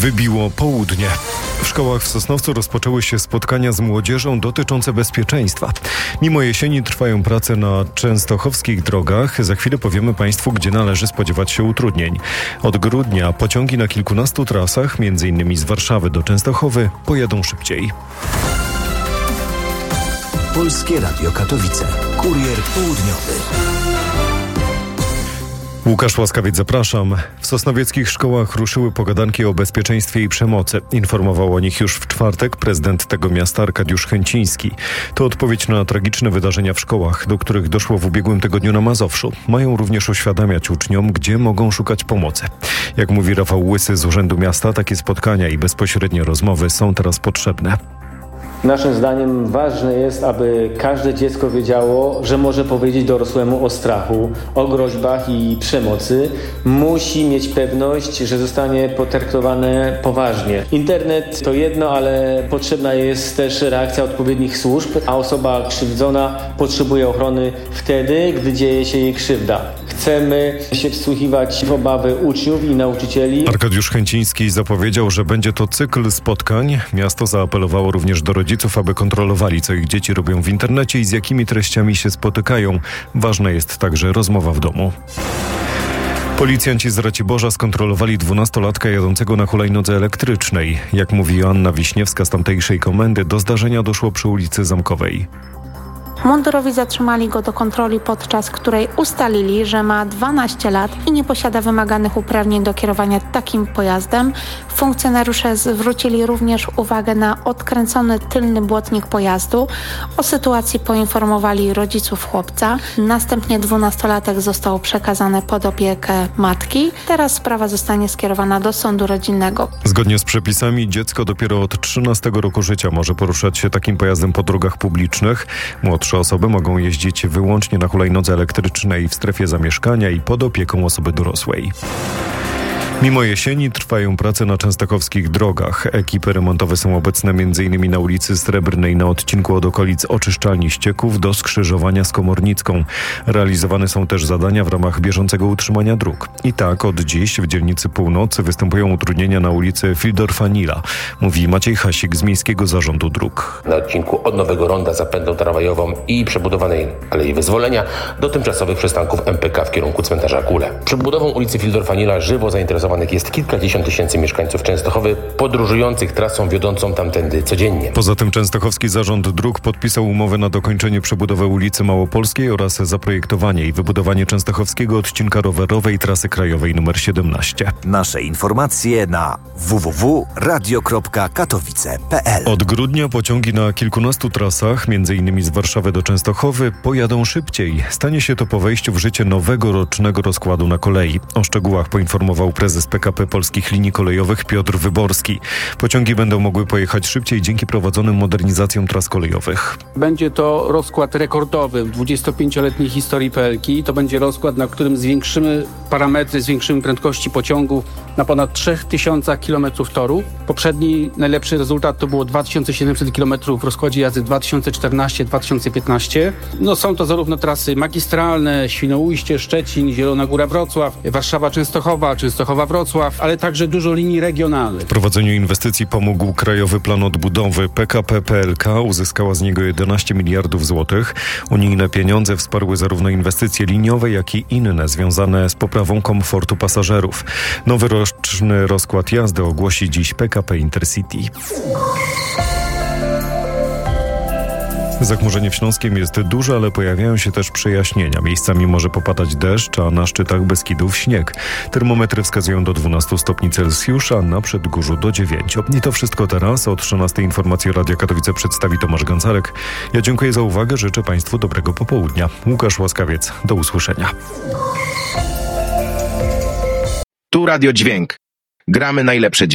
Wybiło południe. W szkołach w Sosnowcu rozpoczęły się spotkania z młodzieżą dotyczące bezpieczeństwa. Mimo jesieni trwają prace na częstochowskich drogach. Za chwilę powiemy Państwu, gdzie należy spodziewać się utrudnień. Od grudnia pociągi na kilkunastu trasach, m.in. z Warszawy do Częstochowy, pojadą szybciej. Polskie Radio Katowice. Kurier południowy. Łukasz Łaskawiec, zapraszam. W sosnowieckich szkołach ruszyły pogadanki o bezpieczeństwie i przemocy. Informował o nich już w czwartek prezydent tego miasta Arkadiusz Chęciński. To odpowiedź na tragiczne wydarzenia w szkołach, do których doszło w ubiegłym tygodniu na Mazowszu. Mają również uświadamiać uczniom, gdzie mogą szukać pomocy. Jak mówi Rafał Łysy z Urzędu Miasta, takie spotkania i bezpośrednie rozmowy są teraz potrzebne. Naszym zdaniem ważne jest, aby każde dziecko wiedziało, że może powiedzieć dorosłemu o strachu, o groźbach i przemocy. Musi mieć pewność, że zostanie potraktowane poważnie. Internet to jedno, ale potrzebna jest też reakcja odpowiednich służb, a osoba krzywdzona potrzebuje ochrony wtedy, gdy dzieje się jej krzywda. Chcemy się wsłuchiwać w obawy uczniów i nauczycieli. Arkadiusz Chęciński zapowiedział, że będzie to cykl spotkań. Miasto zaapelowało również do rodziców, aby kontrolowali, co ich dzieci robią w internecie i z jakimi treściami się spotykają. Ważna jest także rozmowa w domu. Policjanci z Raciborza skontrolowali 12-latka jadącego na hulajnodze elektrycznej. Jak mówi Joanna Wiśniewska z tamtejszej komendy, do zdarzenia doszło przy ulicy Zamkowej. Mundurowi zatrzymali go do kontroli, podczas której ustalili, że ma 12 lat i nie posiada wymaganych uprawnień do kierowania takim pojazdem. Funkcjonariusze zwrócili również uwagę na odkręcony tylny błotnik pojazdu. O sytuacji poinformowali rodziców chłopca. Następnie 12-latek został przekazany pod opiekę matki. Teraz sprawa zostanie skierowana do sądu rodzinnego. Zgodnie z przepisami dziecko dopiero od 13 roku życia może poruszać się takim pojazdem po drogach publicznych. Młodsze osoby mogą jeździć wyłącznie na hulajnodze elektrycznej w strefie zamieszkania i pod opieką osoby dorosłej. Mimo jesieni trwają prace na częstochowskich drogach. Ekipy remontowe są obecne m.in. na ulicy Srebrnej na odcinku od okolic oczyszczalni ścieków do skrzyżowania z Komornicką. Realizowane są też zadania w ramach bieżącego utrzymania dróg. I tak od dziś w dzielnicy Północy występują utrudnienia na ulicy Fildorfa-Nila, mówi Maciej Hasik z Miejskiego Zarządu Dróg. Na odcinku od Nowego Ronda za pętlą tramwajową i przebudowanej Alei Wyzwolenia do tymczasowych przystanków MPK w kierunku cmentarza Kule. Przebudową ulicy Fildorfa-Nila żywo zainteresowanych jest kilkadziesiąt tysięcy mieszkańców Częstochowy podróżujących trasą wiodącą tamtędy codziennie. Poza tym Częstochowski Zarząd Dróg podpisał umowę na dokończenie przebudowy ulicy Małopolskiej oraz zaprojektowanie i wybudowanie częstochowskiego odcinka rowerowej trasy krajowej nr 17. Nasze informacje na www.radio.katowice.pl. Od grudnia pociągi na kilkunastu trasach, m.in. z Warszawy do Częstochowy, pojadą szybciej. Stanie się to po wejściu w życie nowego rocznego rozkładu na kolei. O szczegółach poinformował prezes PKP Polskich Linii Kolejowych Piotr Wyborski. Pociągi będą mogły pojechać szybciej dzięki prowadzonym modernizacjom tras kolejowych. Będzie to rozkład rekordowy w 25-letniej historii PLK. To będzie rozkład, na którym zwiększymy parametry, zwiększymy prędkości pociągów na ponad 3000 km toru. Poprzedni najlepszy rezultat to było 2700 km w rozkładzie jazdy 2014-2015. Są to zarówno trasy magistralne, Świnoujście, Szczecin, Zielona Góra, Wrocław, Warszawa, Częstochowa, Wrocław, ale także dużo linii regionalnych. W prowadzeniu inwestycji pomógł Krajowy Plan Odbudowy. PKP PLK uzyskała z niego 11 miliardów złotych. Unijne pieniądze wsparły zarówno inwestycje liniowe, jak i inne związane z poprawą komfortu pasażerów. Nowy roczny rozkład jazdy ogłosi dziś PKP Intercity. Zachmurzenie w Śląskiem jest duże, ale pojawiają się też przejaśnienia. Miejscami może popadać deszcz, a na szczytach Beskidów śnieg. Termometry wskazują do 12 stopni Celsjusza, na Przedgórzu do 9. I to wszystko teraz. O 13 informacji Radia Katowice przedstawi Tomasz Gancarek. Ja dziękuję za uwagę, życzę Państwu dobrego popołudnia. Łukasz Łaskawiec, do usłyszenia. Tu Radio Dźwięk. Gramy najlepsze